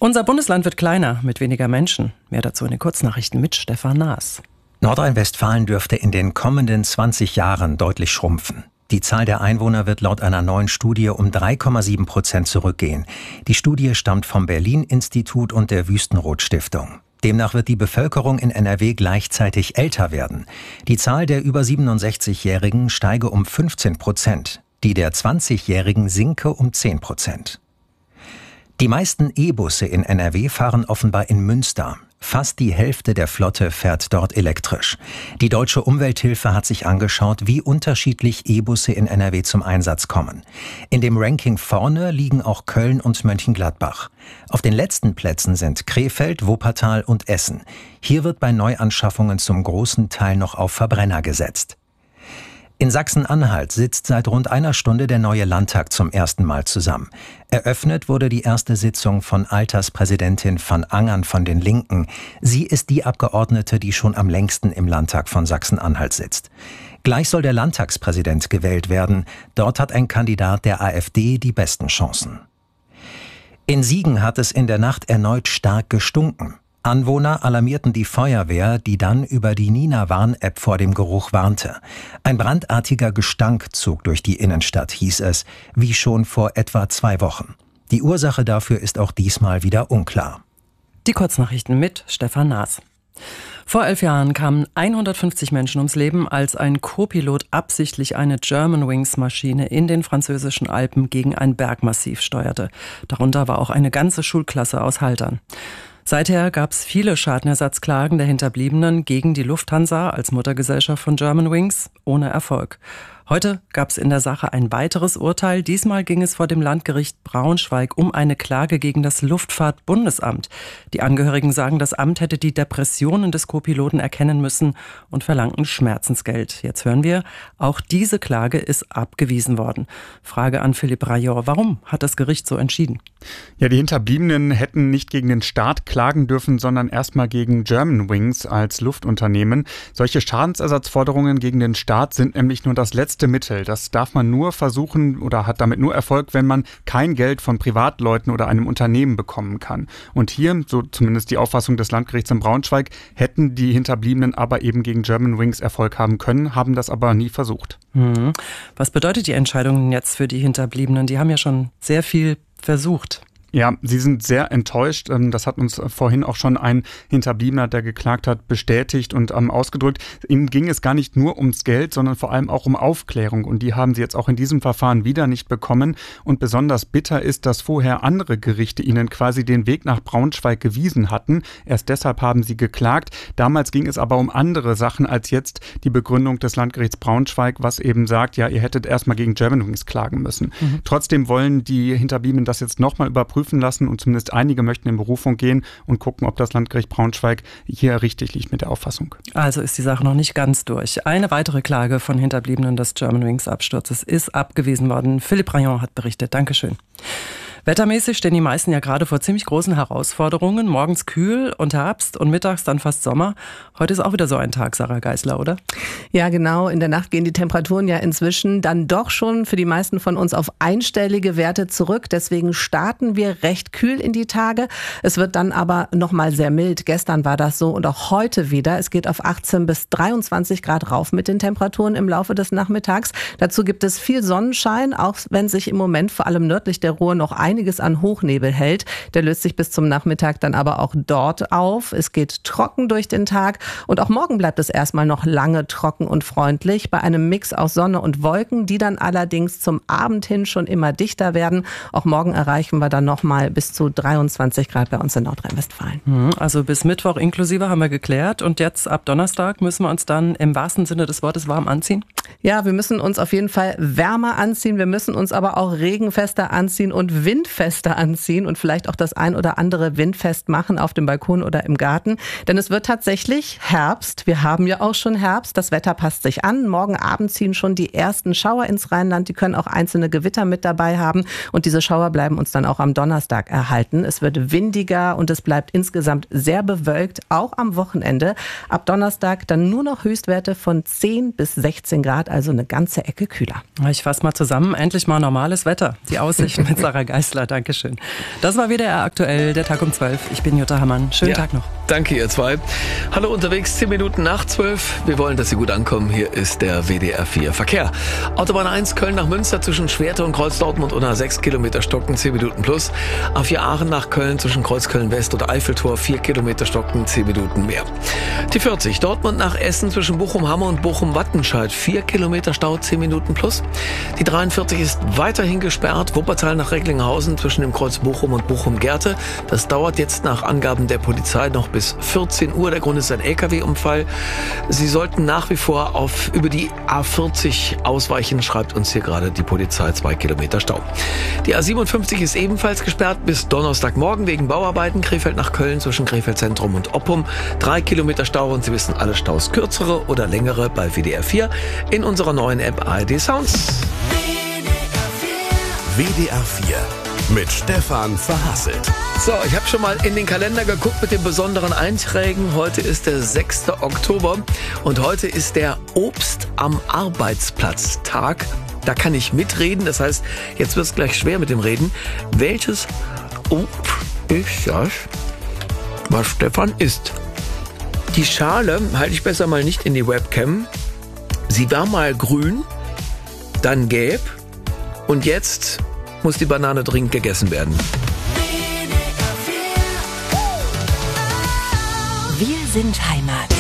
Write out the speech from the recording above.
Unser Bundesland wird kleiner, mit weniger Menschen. Mehr dazu in den Kurznachrichten mit Stefan Naas. Nordrhein-Westfalen dürfte in den kommenden 20 Jahren deutlich schrumpfen. Die Zahl der Einwohner wird laut einer neuen Studie um 3,7% zurückgehen. Die Studie stammt vom Berlin-Institut und der Wüstenrot-Stiftung. Demnach wird die Bevölkerung in NRW gleichzeitig älter werden. Die Zahl der über 67-Jährigen steige um 15%, die der 20-Jährigen sinke um 10%. Die meisten E-Busse in NRW fahren offenbar in Münster. Fast die Hälfte der Flotte fährt dort elektrisch. Die Deutsche Umwelthilfe hat sich angeschaut, wie unterschiedlich E-Busse in NRW zum Einsatz kommen. In dem Ranking vorne liegen auch Köln und Mönchengladbach. Auf den letzten Plätzen sind Krefeld, Wuppertal und Essen. Hier wird bei Neuanschaffungen zum großen Teil noch auf Verbrenner gesetzt. In Sachsen-Anhalt sitzt seit rund einer Stunde der neue Landtag zum ersten Mal zusammen. Eröffnet wurde die erste Sitzung von Alterspräsidentin van Angern von den Linken. Sie ist die Abgeordnete, die schon am längsten im Landtag von Sachsen-Anhalt sitzt. Gleich soll der Landtagspräsident gewählt werden. Dort hat ein Kandidat der AfD die besten Chancen. In Siegen hat es in der Nacht erneut stark gestunken. Anwohner alarmierten die Feuerwehr, die dann über die Nina-Warn-App vor dem Geruch warnte. Ein brandartiger Gestank zog durch die Innenstadt, hieß es, wie schon vor etwa 2 Wochen. Die Ursache dafür ist auch diesmal wieder unklar. Die Kurznachrichten mit Stefan Naas. Vor 11 Jahren kamen 150 Menschen ums Leben, als ein Co-Pilot absichtlich eine Germanwings-Maschine in den französischen Alpen gegen ein Bergmassiv steuerte. Darunter war auch eine ganze Schulklasse aus Haltern. Seither gab es viele Schadenersatzklagen der Hinterbliebenen gegen die Lufthansa als Muttergesellschaft von Germanwings, ohne Erfolg. Heute gab es in der Sache ein weiteres Urteil. Diesmal ging es vor dem Landgericht Braunschweig um eine Klage gegen das Luftfahrtbundesamt. Die Angehörigen sagen, das Amt hätte die Depressionen des Co-Piloten erkennen müssen und verlangten Schmerzensgeld. Jetzt hören wir, auch diese Klage ist abgewiesen worden. Frage an Philippe Rayor. Warum hat das Gericht so entschieden? Ja, die Hinterbliebenen hätten nicht gegen den Staat klagen dürfen, sondern erstmal gegen Germanwings als Luftunternehmen. Solche Schadensersatzforderungen gegen den Staat sind nämlich nur das letzte Mittel. Das darf man nur versuchen oder hat damit nur Erfolg, wenn man kein Geld von Privatleuten oder einem Unternehmen bekommen kann. Und hier, so zumindest die Auffassung des Landgerichts in Braunschweig, hätten die Hinterbliebenen aber eben gegen Germanwings Erfolg haben können, haben das aber nie versucht. Was bedeutet die Entscheidung jetzt für die Hinterbliebenen? Die haben ja schon sehr viel versucht. Ja, sie sind sehr enttäuscht. Das hat uns vorhin auch schon ein Hinterbliebener, der geklagt hat, bestätigt und ausgedrückt. Ihnen ging es gar nicht nur ums Geld, sondern vor allem auch um Aufklärung. Und die haben sie jetzt auch in diesem Verfahren wieder nicht bekommen. Und besonders bitter ist, dass vorher andere Gerichte ihnen quasi den Weg nach Braunschweig gewiesen hatten. Erst deshalb haben sie geklagt. Damals ging es aber um andere Sachen als jetzt die Begründung des Landgerichts Braunschweig, was eben sagt, ja, ihr hättet erstmal gegen Germanwings klagen müssen. Trotzdem wollen die Hinterbliebenen das jetzt nochmal überprüfen lassen und zumindest einige möchten in Berufung gehen und gucken, ob das Landgericht Braunschweig hier richtig liegt mit der Auffassung. Also ist die Sache noch nicht ganz durch. Eine weitere Klage von Hinterbliebenen des Germanwings-Absturzes ist abgewiesen worden. Philippe Rayon hat berichtet. Dankeschön. Wettermäßig stehen die meisten ja gerade vor ziemlich großen Herausforderungen. Morgens kühl und Herbst und mittags dann fast Sommer. Heute ist auch wieder so ein Tag, Sarah Geisler, oder? Ja, genau. In der Nacht gehen die Temperaturen ja inzwischen dann doch schon für die meisten von uns auf einstellige Werte zurück. Deswegen starten wir recht kühl in die Tage. Es wird dann aber nochmal sehr mild. Gestern war das so und auch heute wieder. Es geht auf 18 bis 23 Grad rauf mit den Temperaturen im Laufe des Nachmittags. Dazu gibt es viel Sonnenschein, auch wenn sich im Moment vor allem nördlich der Ruhr noch einiges an Hochnebel hält. Der löst sich bis zum Nachmittag dann aber auch dort auf. Es geht trocken durch den Tag und auch morgen bleibt es erstmal noch lange trocken und freundlich bei einem Mix aus Sonne und Wolken, die dann allerdings zum Abend hin schon immer dichter werden. Auch morgen erreichen wir dann nochmal bis zu 23 Grad bei uns in Nordrhein-Westfalen. Also bis Mittwoch inklusive haben wir geklärt und jetzt ab Donnerstag müssen wir uns dann im wahrsten Sinne des Wortes warm anziehen? Ja, wir müssen uns auf jeden Fall wärmer anziehen. Wir müssen uns aber auch regenfester anziehen und windfester anziehen und vielleicht auch das ein oder andere windfest machen auf dem Balkon oder im Garten. Denn es wird tatsächlich Herbst. Wir haben ja auch schon Herbst. Das Wetter passt sich an. Morgen Abend ziehen schon die ersten Schauer ins Rheinland. Die können auch einzelne Gewitter mit dabei haben. Und diese Schauer bleiben uns dann auch am Donnerstag erhalten. Es wird windiger und es bleibt insgesamt sehr bewölkt, auch am Wochenende. Ab Donnerstag dann nur noch Höchstwerte von 10 bis 16 Grad, also eine ganze Ecke kühler. Ich fasse mal zusammen. Endlich mal normales Wetter. Die Aussichten mit Sarah Geisler. Künstler, Dankeschön. Das war WDR aktuell, der Tag um 12. Ich bin Jutta Hammann. Schönen Tag noch. Danke, ihr zwei. Hallo unterwegs, 10 Minuten nach 12. Wir wollen, dass Sie gut ankommen. Hier ist der WDR 4 Verkehr. Autobahn 1 Köln nach Münster zwischen Schwerte und Kreuz Dortmund unter 6 Kilometer Stocken, 10 Minuten plus. A4 Aachen nach Köln zwischen Kreuz Köln West und Eiffeltor 4 Kilometer Stocken, 10 Minuten mehr. Die 40 Dortmund nach Essen zwischen Bochum-Hamme und Bochum-Wattenscheid 4 Kilometer Stau, 10 Minuten plus. Die 43 ist weiterhin gesperrt. Wuppertal nach Recklinghausen zwischen dem Kreuz Bochum und Bochum-Gerte. Das dauert jetzt nach Angaben der Polizei noch bis 14 Uhr. Der Grund ist ein LKW-Unfall. Sie sollten nach wie vor über die A40 ausweichen, schreibt uns hier gerade die Polizei, 2 Kilometer Stau. Die A57 ist ebenfalls gesperrt bis Donnerstagmorgen wegen Bauarbeiten. Krefeld nach Köln zwischen Krefeld Zentrum und Oppum. 3 Kilometer Stau und Sie wissen alle Staus, kürzere oder längere bei WDR 4 in unserer neuen App ARD Sounds. WDR 4 mit Stefan Verhasselt. So, ich habe schon mal in den Kalender geguckt mit den besonderen Einträgen. Heute ist der 6. Oktober und heute ist der Obst am Arbeitsplatz Tag. Da kann ich mitreden, das heißt, jetzt wird es gleich schwer mit dem Reden. Welches Obst ist das, was Stefan isst? Die Schale halte ich besser mal nicht in die Webcam. Sie war mal grün, dann gelb und jetzt muss die Banane dringend gegessen werden. Wir sind Heimat.